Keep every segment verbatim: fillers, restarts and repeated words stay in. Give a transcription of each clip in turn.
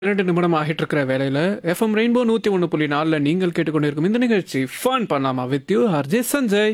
இரண்டு நிமிடம் ஆகிட்டு இருக்கிற வேலையில எஃப்எம் ரெயின்போ நூத்தி ஒன்று புள்ளி நாலுல நீங்கள் கேட்டுக்கொண்டிருக்கும் இந்த நிகழ்ச்சி ஃபன் பண்ணலாமா with you RJ Sanjay.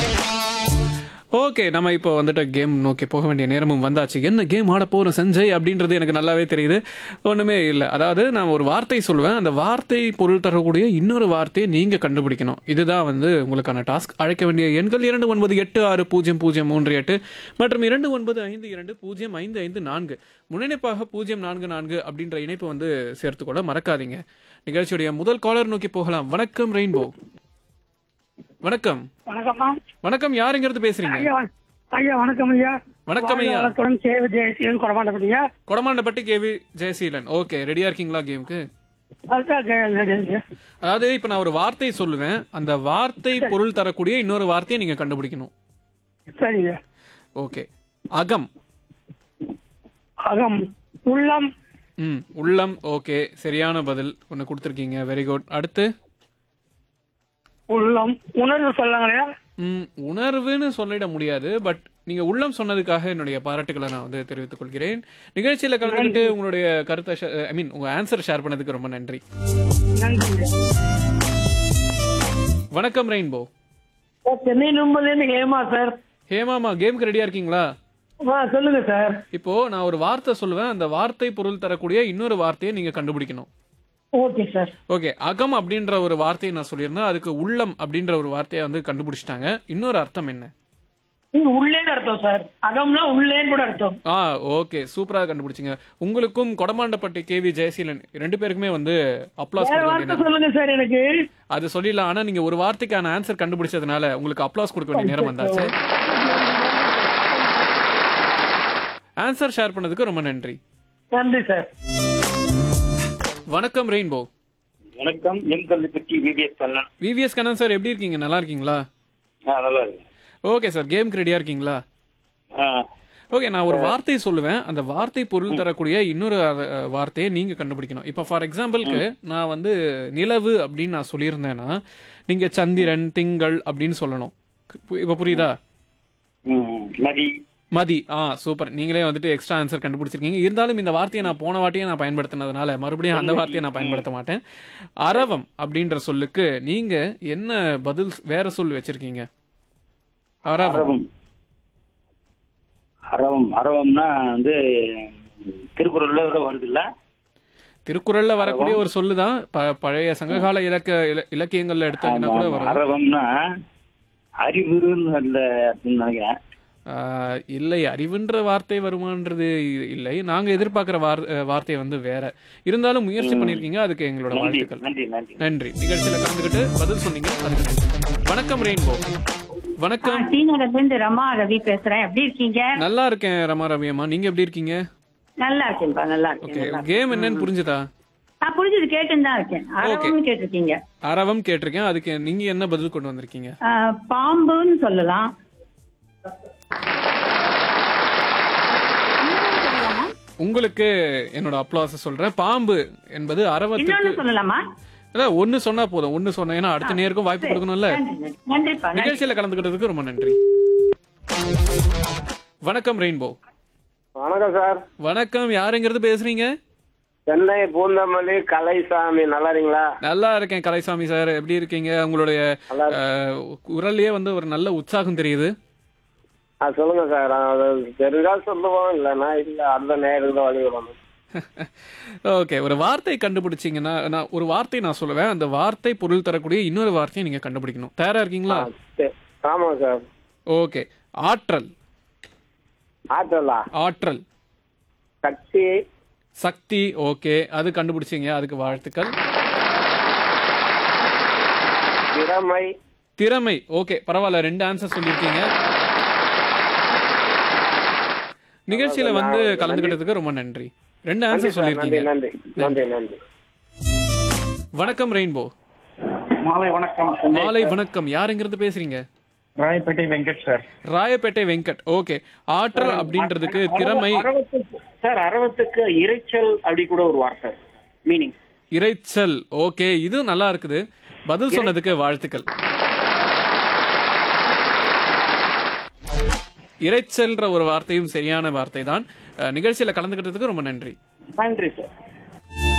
Okay, நம்ம இப்போ வந்துட்டு கேம் நோக்கி போக வேண்டிய நேரமும் வந்தாச்சு. என்ன கேம் ஆட போகிறோம் சஞ்சய் அப்படின்றது எனக்கு நல்லாவே தெரியுது. ஒன்றுமே இல்லை, அதாவது நான் ஒரு வார்த்தை சொல்லுவேன், அந்த வார்த்தை பொருள் தரக்கூடிய இன்னொரு வார்த்தையை நீங்கள் கண்டுபிடிக்கணும். இதுதான் வந்து உங்களுக்கான டாஸ்க். அழைக்க வேண்டிய எண்கள் இரண்டு ஒன்பது எட்டு ஆறு பூஜ்ஜியம் பூஜ்ஜியம் மூன்று எட்டு மற்றும் இரண்டு ஒன்பது ஐந்து இரண்டு பூஜ்ஜியம் ஐந்து ஐந்து நான்கு. முன்னிணைப்பாக பூஜ்ஜியம் நான்கு நான்கு அப்படின்ற இணைப்பு வந்து சேர்த்துக்கொள்ள மறக்காதீங்க. நிகழ்ச்சியுடைய முதல் காலர் நோக்கி போகலாம். வணக்கம் ரெயின்போ. வணக்கம். வணக்கம்மா. வணக்கம், யாருங்கிறது பேசுறீங்க? ஐயா ஐயா வணக்கம் ஐயா. வணக்கம் ஐயா. வணக்கம், சேவை ஜெயசீலன் கொடமாண்டப்பட்டிங்க. கொடமாண்டப்பட்டி கேவி ஜெயசீலன். ஓகே, ரெடியா இருக்கீங்களா கேமுக்கு? அதுதான் கே- அதாவது இப்ப நான் ஒரு வார்த்தை சொல்லுவேன், அந்த வார்த்தை பொருள் தரக்கூடிய இன்னொரு வார்த்தையை நீங்க கண்டுபிடிக்கணும். சரிங்க. ஓகே. அகம். அகம். உள்ளம். ம் உள்ளம். ஓகே, சரியான பதில் ஒன்று கொடுத்துருக்கீங்க. Very good. அடுத்து உள்ளம். உணர்வு சொல்லுங்கய்யா. ம் உணர்வுன்னு சொல்லிட முடியாது, பட் நீங்க உள்ளம் சொன்னதுக்காக என்னுடைய பாராட்டுகளை நான் வந்து தெரிவித்துக் கொள்கிறேன். நிகழ்ச்சியில கலந்துக்கிட்டு உங்களுடைய கருத்தை ஐ மீன் உங்க ஆன்சர் ஷேர் பண்ணதுக்கு ரொம்ப நன்றி. நன்றி. வணக்கம் rainbow. Sir, Chennai நும்பலேருந்து Hema sir. ஹேமாமா, கேமுக்கு ரெடியா இருக்கீங்களா? ஆ சொல்லுங்க சார். இப்போ நான் ஒரு வார்த்தை சொல்லுவேன், அந்த வார்த்தை பொருள் தரக்கூடிய இன்னொரு வார்த்தையை நீங்க கண்டுபிடிக்கணும். Okay sir. ஓகே. அகம் அப்படின்ற ஒரு வார்த்தையை நான் சொல்லியிருந்தேன், அதுக்கு உள்ளம் அப்படின்ற ஒரு வார்த்தையை வந்து கண்டுபிடிச்சிட்டாங்க. இன்னொரு அர்த்தம் என்ன? இது உள்ளேன்னு அர்த்தம் சார். அகம்னா உள்ளேன்னு கூட அர்த்தம். ஆ ஓகே, சூப்பரா கண்டுபிடிச்சிங்க. உங்களுக்கும் கொடமாண்டப்பட்டி கேவி ஜெயசீலன் ரெண்டு பேருக்குமே வந்து அப்ளாஸ் வேற வார்த்தை சொல்லுங்க சார் எனக்கு. அது சொல்லிடலாம். ஆனா நீங்க ஒரு வார்த்தைக்கான ஆன்சர் கண்டுபிடிச்சதுனால உங்களுக்கு அப்ளாஸ் கொடுக்க வேண்டிய நேரம் வந்தாச்சு. ஆன்சர் ஷேர் பண்ணதுக்கு ரொம்ப நன்றி. நன்றி சார். வணக்கம் ரெயின்போ. வணக்கம். M கல்விப்பட்டி VVS Kannan. VVS Kannan sir, எப்படி இருக்கீங்க? நல்லா இருக்கீங்களா? ஆ நல்லா இருக்கு. ஓகே சார், கேமுக்கு ரெடியா இருக்கீங்களா? ஆ ஓகே, நான் ஒரு வார்த்தை சொல்லுவேன், அந்த வார்த்தை பொருள் தரக்கூடிய இன்னொரு அஹ், வார்த்தையை நீங்க கண்டுபிடிக்கணும். இப்போ ஃபார் எக்ஸாம்பிளுக்கு நான் வந்து நிலவு அப்படின்னு நான் சொல்லியிருந்தேன்னா நீங்க சந்திரன், திங்கள் அப்படின்னு சொல்லணும். இப்போ புரியுதா? ம், நதி. மதி. ஆ சூப்பர், நீங்களே வந்துட்டு எக்ஸ்ட்ரா ஆன்சர் கண்டுபிடிச்சிருக்கீங்க. இருந்தாலும் இந்த வார்த்தையை நான் போன வார்த்தையை நான் பயன்படுத்தினதுனால மறுபடியும் அந்த வார்த்தையை நான் பயன்படுத்த மாட்டேன். அரவம் அப்படின்ற சொல்லுக்கு நீங்க என்ன பதில் வேற சொல் வச்சிருக்கீங்க? அரவம். அரவம். அரவம் அரவம்னா வந்து திருக்குறள்ல கூட வருது இல்ல? திருக்குறள்ல வரக்கூடிய ஒரு சொல்லுதான். ப- பழைய சங்ககால இலக்க இல- இலக்கியங்கள்ல எடுத்தாங்கன்னா கூட வரும். அரவம்னா அறிவுன்னு அல்ல அப்படின்னு நினைக்கிறேன். ஆஹ் இல்லை, அறிவுன்ற வார்த்தை வருமானது இல்லை. நாங்க எதிர்பார்க்கிற வார் வார்த்தை வந்து வேற. இருந்தாலும் முயற்சி பண்ணிருக்கீங்க, அதுக்கு எங்களோட நன்றி வாழ்த்துக்கள். நன்றி நன்றி. நன்றி. நிகழ்ச்சியில கலந்துக்கிட்டு பதில் சொன்னீங்க, அதுக்கு நன்றி. வணக்கம் ரெயின்போ. வணக்கம். ஸ்ரீநகர்ல இருந்து ரமா ரவி பேசுறேன். எப்படி இருக்கீங்க? நல்லா இருக்கேன் ரமா ரவி அம்மா, நீங்க எப்படி இருக்கீங்க? நல்லா இருக்கேன்பா, நல்லா ஓகே, இருக்கேன். நல்லா கேம் என்னன்னு புரிஞ்சுதா? நான் புரிஞ்சது, கேட்டுன்னு தான் இருக்கேன். அரவம்னு கேட்டிருக்கீங்க. அரவம் கேட்டிருக்கேன், அதுக்கு நீங்க என்ன பதில் கொண்டு வந்திருக்கீங்க? ஆ, பாம்புன்னு சொல்லலாம். உங்களுக்கு என்னோட அப்ளாஸ் சொல்றேன். பாம்பு என்பது அரவத்துக்கு இன்னொன்னு சொல்லலாமா? அதான் ஒன்னு சொன்னா போதும். ஒன்னு சொன்னா, ஏன்னா அடுத்த நேருக்கும் வாய்ப்பு கொடுக்கணும்ல. நன்றி, நன்றி. நன்றிப்பா, நன்றி. நிகழ்ச்சியில கலந்துக்கிட்டதுக்கு ரொம்ப நன்றி. வணக்கம் ரெயின்போ. வணக்கம் சார். வணக்கம், யாருங்கிறது பேசுறீங்க? சென்னை பூந்தமல்லி கலைசாமி. நல்லா இருக்கீங்களா? நல்லா இருக்கேன் கலைசாமி சார், எப்படி இருக்கீங்க? உங்களுடைய நல்லா அஹ், குரல்லயே வந்து ஒரு நல்ல உற்சாகம் தெரியுது. ஆ சொல்லுங்க சார். அது தெரிஞ்சா சொல்லுவோம், இல்லைன்னா இல்ல அந்த நேரம் தான் வழி விடணும். ஓகே, ஒரு வார்த்தை கண்டுபிடிச்சீங்கன்னா நான் ஒரு வார்த்தை நான் சொல்லுவேன், அந்த வார்த்தை பொருள் தரக்கூடிய இன்னொரு வார்த்தையை நீங்க கண்டுபிடிக்கணும். தயாரா இருக்கீங்களா? சரி. ஆமாம் சார். ஓகே. ஆற்றல். ஆற்றலா? ஆற்றல். சக்தி. சக்தி. ஓகே, அது கண்டுபிடிச்சீங்க, அதுக்கு வாழ்த்துக்கள். திறமை. திறமை. ஓகே, பரவாயில்ல, ரெண்டு ஆன்சர் சொல்லியிருக்கீங்க. நிகழ்ச்சியில வந்து கலந்துக்கிட்டதுக்கு ரொம்ப நன்றி. ரெண்டு நன்றி ஆன்சர் சார். நன்றி சொல்லியிருக்கீங்க. நன்றி நன்றி நன்றி. வணக்கம் ரெயின்போ. மாலை வணக்கம். மாலை வணக்கம், யாருங்கிறது பேசுறீங்க? ராயப்பேட்டை வெங்கட் சார். ராயப்பேட்டை வெங்கட். ஓகே, ஆற்றல் அப்படின்றதுக்கு திறமை. அரவத்துக்கு சார், அரவத்துக்கு இரைச்சல் அப்படி கூட ஒரு வார்த்தை மீனிங். இரைச்சல். ஓகே, இது நல்லா இருக்குது. பதில் சொன்னதுக்கு வாழ்த்துக்கள். இரைச்சல்ன்ற ஒரு வார்த்தையும் சரியான வார்த்தை தான். நிகழ்ச்சியில கலந்துக்கிட்டதுக்கு ரொம்ப நன்றி. நன்றி சார்.